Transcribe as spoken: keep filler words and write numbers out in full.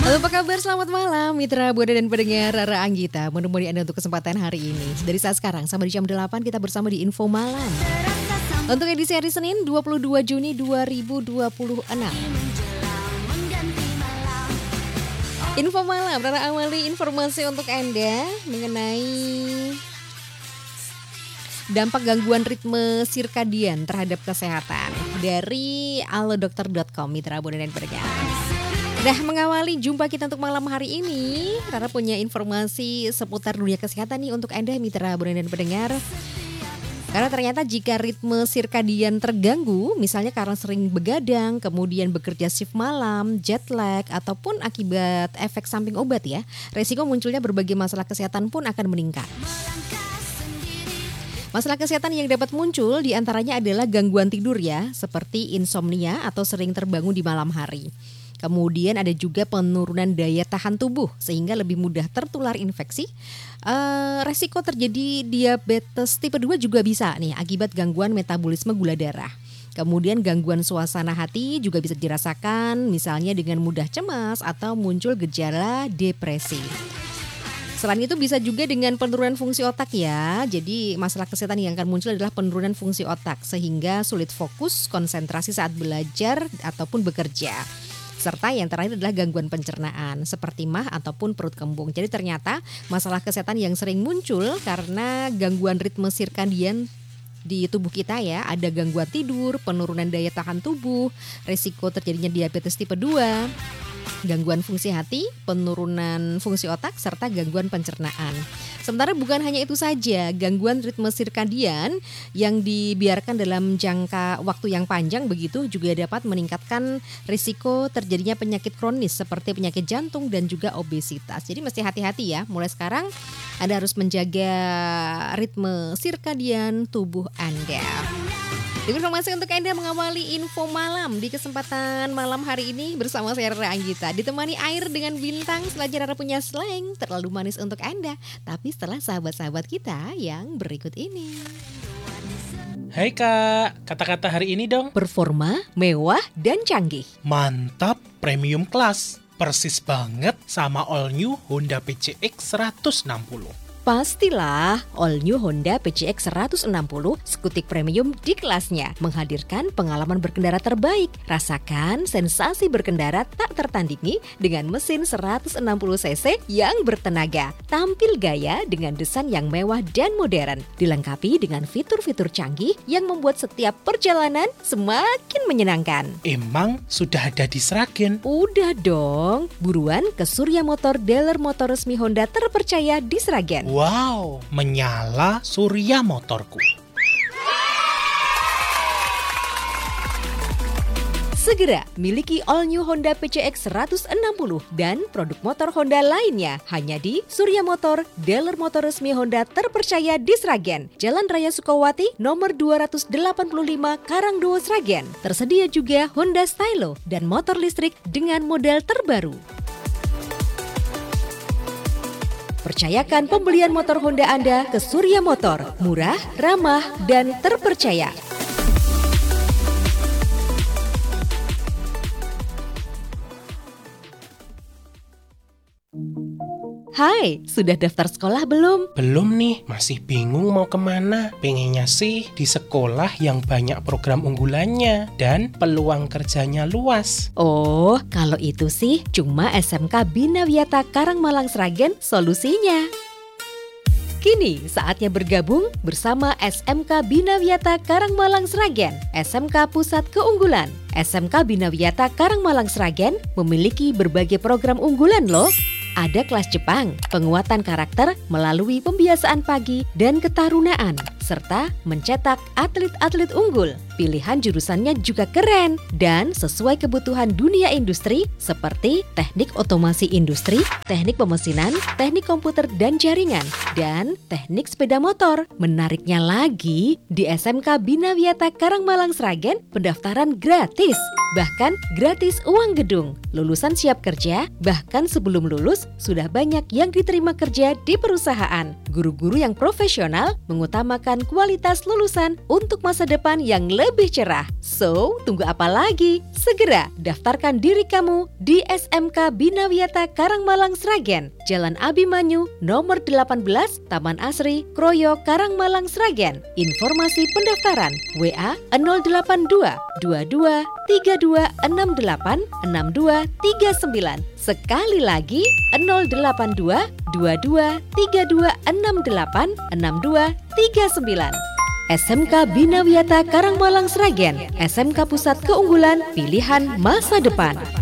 Halo, apa kabar? Selamat malam mitra Buana dan pendengar Rara Anggita, menemani Anda untuk kesempatan hari ini. Dari saat sekarang sampai di jam delapan kita bersama di Info Malam. Untuk edisi hari Senin dua puluh dua Juni dua ribu dua puluh enam. Info Malam, Rara awali informasi untuk Anda mengenai dampak gangguan ritme sirkadian terhadap kesehatan dari alodokter dot com, mitra Buana dan pendengar. Nah, mengawali jumpa kita untuk malam hari ini, Rara punya informasi seputar dunia kesehatan nih untuk Anda mitra Buana dan pendengar. Karena ternyata jika ritme sirkadian terganggu, misalnya karena sering begadang, kemudian bekerja shift malam, jet lag, ataupun akibat efek samping obat ya, resiko munculnya berbagai masalah kesehatan pun akan meningkat. Masalah kesehatan yang dapat muncul diantaranya adalah gangguan tidur ya, seperti insomnia atau sering terbangun di malam hari. Kemudian ada juga penurunan daya tahan tubuh sehingga lebih mudah tertular infeksi. Uh, resiko terjadi diabetes tipe dua juga bisa nih akibat gangguan metabolisme gula darah. Kemudian gangguan suasana hati juga bisa dirasakan misalnya dengan mudah cemas atau muncul gejala depresi. Selain itu bisa juga dengan penurunan fungsi otak ya. Jadi masalah kesehatan yang akan muncul adalah penurunan fungsi otak sehingga sulit fokus, konsentrasi saat belajar ataupun bekerja. Serta yang terakhir adalah gangguan pencernaan seperti mah ataupun perut kembung. Jadi ternyata masalah kesehatan yang sering muncul karena gangguan ritme sirkadian di tubuh kita ya. Ada gangguan tidur, penurunan daya tahan tubuh, risiko terjadinya diabetes tipe dua, gangguan fungsi hati, penurunan fungsi otak, serta gangguan pencernaan. Sementara bukan hanya itu saja, gangguan ritme sirkadian yang dibiarkan dalam jangka waktu yang panjang begitu juga dapat meningkatkan risiko terjadinya penyakit kronis seperti penyakit jantung dan juga obesitas. Jadi mesti hati-hati ya, mulai sekarang Anda harus menjaga ritme sirkadian tubuh Anda. Informasi untuk Anda mengawali Info Malam di kesempatan malam hari ini bersama saya Rara Anggita. Ditemani air dengan bintang, setelah Rara punya slang terlalu manis untuk Anda. Tapi setelah sahabat-sahabat kita yang berikut ini. Hai Kak, kata-kata hari ini dong. Performa, mewah, dan canggih. Mantap, premium class. Persis banget sama all new Honda P C X seratus enam puluh. Pastilah, all new Honda P C X seratus enam puluh skutik premium di kelasnya, menghadirkan pengalaman berkendara terbaik. Rasakan sensasi berkendara tak tertandingi dengan mesin seratus enam puluh cc yang bertenaga. Tampil gaya dengan desain yang mewah dan modern, dilengkapi dengan fitur-fitur canggih yang membuat setiap perjalanan semakin menyenangkan. Emang sudah ada di Sragen? Udah dong, buruan ke Surya Motor, dealer motor resmi Honda terpercaya di Sragen. Wow, menyala Surya Motorku. Segera miliki all new Honda P C X seratus enam puluh dan produk motor Honda lainnya hanya di Surya Motor, dealer motor resmi Honda terpercaya di Sragen, Jalan Raya Sukawati, nomor dua ratus delapan puluh lima Karangdowo, Sragen. Tersedia juga Honda Stylo dan motor listrik dengan model terbaru. Percayakan pembelian motor Honda Anda ke Surya Motor, murah, ramah, dan terpercaya. Hai, sudah daftar sekolah belum? Belum nih, masih bingung mau kemana. Pengennya sih di sekolah yang banyak program unggulannya dan peluang kerjanya luas. Oh, kalau itu sih cuma S M K Bina Wiyata Karangmalang Sragen solusinya. Kini saatnya bergabung bersama S M K Bina Wiyata Karangmalang Sragen, S M K Pusat Keunggulan. S M K Bina Wiyata Karangmalang Sragen memiliki berbagai program unggulan loh. Ada kelas Jepang, penguatan karakter melalui pembiasaan pagi dan ketarunaan, serta mencetak atlet-atlet unggul. Pilihan jurusannya juga keren dan sesuai kebutuhan dunia industri seperti teknik otomasi industri, teknik pemesinan, teknik komputer dan jaringan, dan teknik sepeda motor. Menariknya lagi, di S M K Bina Wiyata Karangmalang Sragen pendaftaran gratis, bahkan gratis uang gedung. Lulusan siap kerja, bahkan sebelum lulus sudah banyak yang diterima kerja di perusahaan. Guru-guru yang profesional mengutamakan meningkatkan kualitas lulusan untuk masa depan yang lebih cerah. So, tunggu apa lagi? Segera daftarkan diri kamu di S M K Bina Wiyata Karangmalang Sragen, Jalan Abimanyu, nomor delapan belas, Taman Asri, Kroyo, Karangmalang Sragen. Informasi pendaftaran W A nol delapan dua dua dua tiga dua enam delapan enam dua tiga sembilan. Sekali lagi nol delapan dua dua dua tiga dua enam delapan enam dua tiga sembilan. S M K Bina Wiyata Karangmalang Sragen, S M K Pusat Keunggulan Pilihan Masa Depan.